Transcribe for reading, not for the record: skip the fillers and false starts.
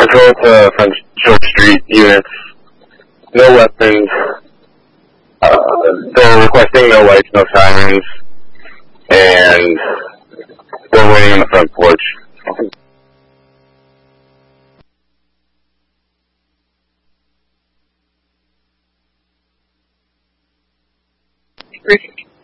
Control to Front Church Street units. No weapons. They're requesting no lights, no sirens, and they're waiting on the front porch. Briefing.